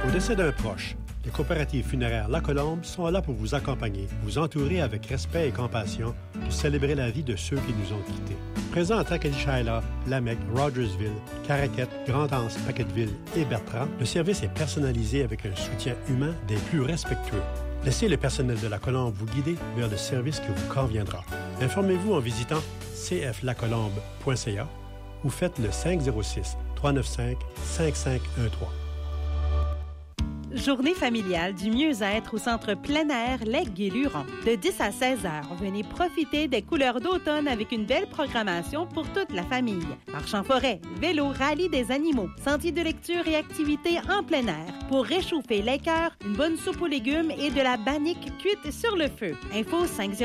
Au décès d'un proche, les coopératives funéraires La Colombe sont là pour vous accompagner, vous entourer avec respect et compassion pour célébrer la vie de ceux qui nous ont quittés. Présent à Takalishaila, Lamec, Rogersville, Caraquette, Grande-Anse, Paquetteville et Bertrand, le service est personnalisé avec un soutien humain des plus respectueux. Laissez le personnel de La Colombe vous guider vers le service qui vous conviendra. Informez-vous en visitant cflacolombe.ca ou faites le 506-395-5513. Journée familiale du mieux-être au centre plein air Les Guélurons. De 10 à 16 heures, venez profiter des couleurs d'automne avec une belle programmation pour toute la famille. Marche en forêt, vélo, rallye des animaux, sentiers de lecture et activités en plein air. Pour réchauffer les cœurs, une bonne soupe aux légumes et de la bannique cuite sur le feu. Info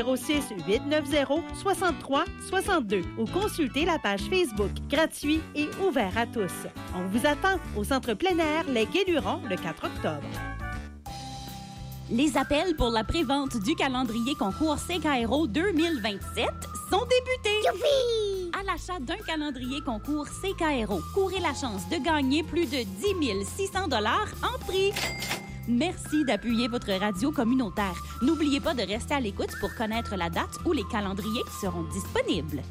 506-890-6362 ou consultez la page Facebook, gratuit et ouvert à tous. On vous attend au centre plein air Les Guélurons le 4 octobre. Les appels pour la prévente du calendrier concours CKRO 2027 sont débutés. Youpi! À l'achat d'un calendrier concours CKRO, courez la chance de gagner plus de 10 600 $ en prix. Merci d'appuyer votre radio communautaire. N'oubliez pas de rester à l'écoute pour connaître la date où les calendriers seront disponibles.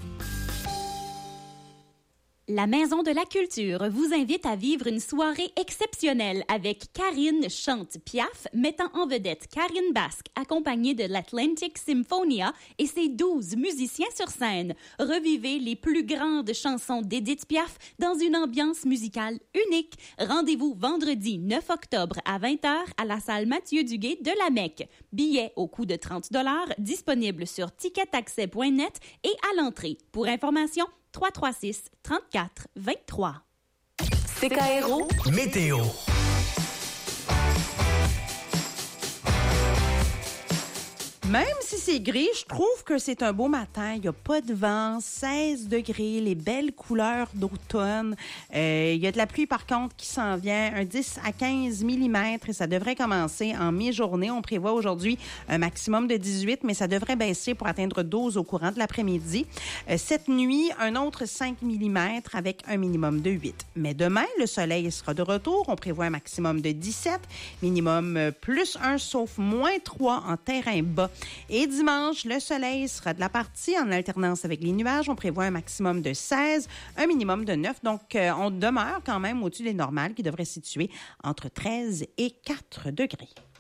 La Maison de la Culture vous invite à vivre une soirée exceptionnelle avec Karine chante Piaf, mettant en vedette Karine Basque, accompagnée de l'Atlantic Symphonia et ses 12 musiciens sur scène. Revivez les plus grandes chansons d'Édith Piaf dans une ambiance musicale unique. Rendez-vous vendredi 9 octobre à 20h à la salle Mathieu Duguay de la Mecque. Billets au coût de 30 $, disponibles sur ticketaccès.net et à l'entrée. Pour information, 336-34-23. CKRO Météo. Même si c'est gris, je trouve que c'est un beau matin. Il n'y a pas de vent, 16 degrés, les belles couleurs d'automne. Il y a de la pluie, par contre, qui s'en vient, un 10 à 15 mm, et ça devrait commencer en mi-journée. On prévoit aujourd'hui un maximum de 18, mais ça devrait baisser pour atteindre 12 au courant de l'après-midi. Cette nuit, un autre 5 mm avec un minimum de 8. Mais demain, le soleil sera de retour. On prévoit un maximum de 17, minimum plus 1, sauf moins 3 en terrain bas. Et dimanche, le soleil sera de la partie en alternance avec les nuages. On prévoit un maximum de 16, un minimum de 9. Donc, on demeure quand même au-dessus des normales qui devraient se situer entre 13 et 4 degrés.